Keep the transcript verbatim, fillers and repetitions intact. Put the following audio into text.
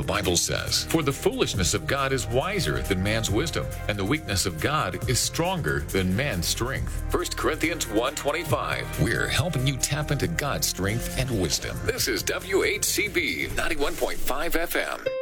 The Bible says, "For the foolishness of God is wiser than man's wisdom, and the weakness of God is stronger than man's strength." First Corinthians one twenty-five. We're helping you tap into God's strength and wisdom. This is W H C B ninety-one point five F M.